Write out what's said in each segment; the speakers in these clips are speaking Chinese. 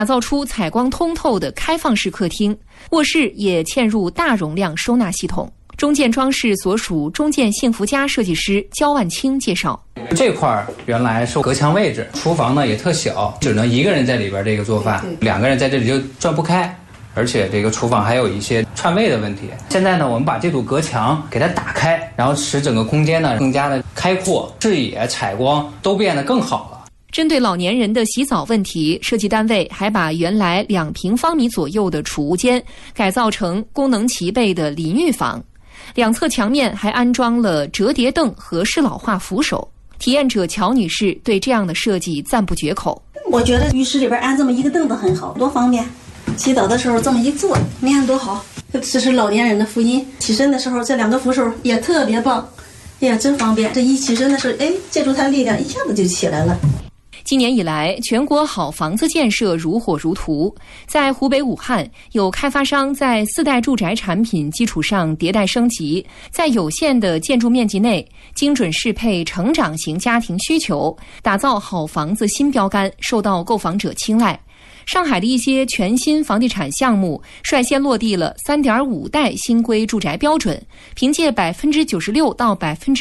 打造出采光通透的开放式客厅，卧室也嵌入大容量收纳系统。中建装饰所属中建幸福家设计师焦万清介绍， 这块原来是隔墙位置，厨房呢也特小，只能一个人在里边这个做饭，两个人在这里就转不开，而且这个厨房还有一些串位的问题。现在呢，我们把这堵隔墙给它打开，然后使整个空间呢更加的开阔，视野、采光都变得更好了。 针对老年人的洗澡问题，设计单位还把原来2平方米左右的储物间改造成功能齐备的淋浴房，两侧墙面还安装了折叠凳和适老化扶手。体验者乔女士对这样的设计赞不绝口。 我觉得浴室里边安这么一个凳子很好，多方便。洗澡的时候这么一坐，你看多好。这是老年人的福音。起身的时候这2个扶手也特别棒，哎呀，真方便。这一起身的时候，借助它力量一下子就起来了。 今年以来，全国好房子建设如火如荼。在湖北武汉，有开发商在4代住宅产品基础上迭代升级，在有限的建筑面积内，精准适配成长型家庭需求，打造好房子新标杆，受到购房者青睐。上海的一些全新房地产项目率先落地了3.5代新规住宅标准，凭借96%到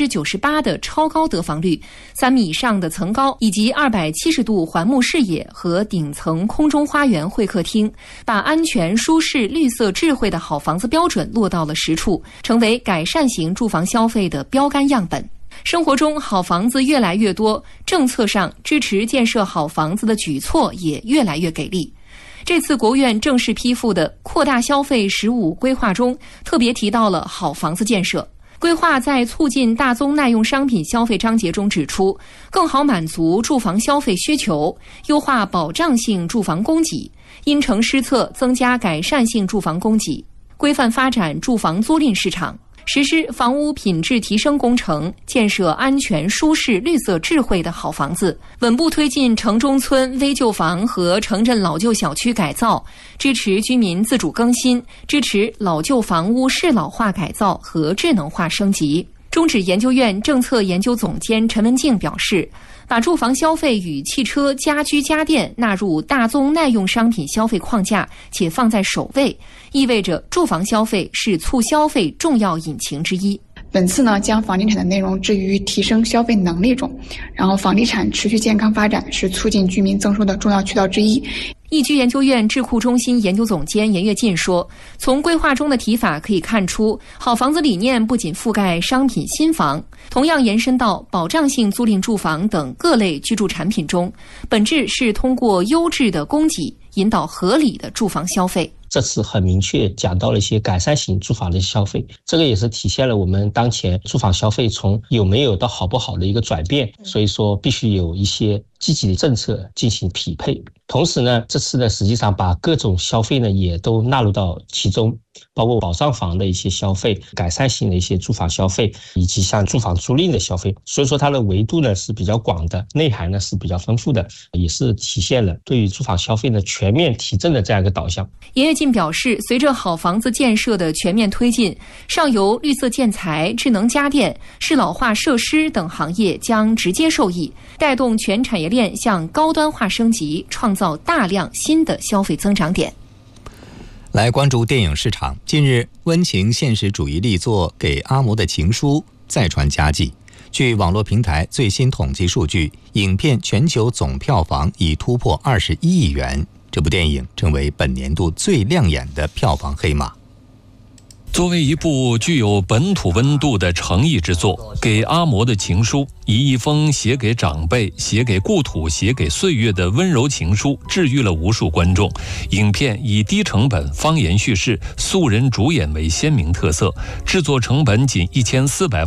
98%的超高得房率、3米以上的层高以及270度环幕视野和顶层空中花园会客厅，把安全、舒适、绿色、智慧的好房子标准落到了实处，成为改善型住房消费的标杆样本。生活中好房子越来越多，政策上支持建设好房子的举措也越来越给力。这次国务院正式批复的扩大消费15规划中，特别提到了好房子建设。规划在促进大宗耐用商品消费章节中指出，更好满足住房消费需求，优化保障性住房供给，因城施策增加改善性住房供给，规范发展住房租赁市场。实施房屋品质提升工程，建设安全、舒适、绿色、智慧的好房子，稳步推进城中村危旧房和城镇老旧小区改造，支持居民自主更新，支持老旧房屋适老化改造和智能化升级。中指研究院政策研究总监陈文静表示，把住房消费与汽车、家居家电纳入大宗耐用商品消费框架，且放在首位，意味着住房消费是促消费重要引擎之一。 本次呢，将房地产的内容置于提升消费能力中，然后房地产持续健康发展是促进居民增收的重要渠道之一。 易居研究院智库中心研究总监严跃进说，从规划中的提法可以看出，好房子理念不仅覆盖商品新房，同样延伸到保障性租赁住房等各类居住产品中，本质是通过优质的供给引导合理的住房消费。 这次很明确讲到了一些改善型住房的消费，这个也是体现了我们当前住房消费从有没有到好不好的一个转变，所以说必须有一些积极的政策进行匹配。同时呢，这次呢实际上把各种消费呢也都纳入到其中，包括保障房的一些消费、改善性的一些住房消费，以及像住房租赁的消费。所以说它的维度呢是比较广的，内涵呢是比较丰富的，也是体现了对于住房消费的全面提振的这样一个导向。 严跃进表示，随着好房子建设的全面推进，上游绿色建材、智能家电、适老化设施等行业将直接受益，带动全产业链向高端化升级，创造大量新的消费增长点。 来关注电影市场，近日温情现实主义力作《给阿嬷的情书》再传佳绩。据网络平台最新统计数据，影片全球总票房已突破21亿元。这部电影成为本年度最亮眼的票房黑马。 作为一部具有本土温度的诚意之作，《给阿嬷的情书》以一封写给长辈、写给故土、写给岁月的温柔情书，治愈了无数观众。影片以低成本、方言叙事、素人主演为鲜明特色，制作成本仅1400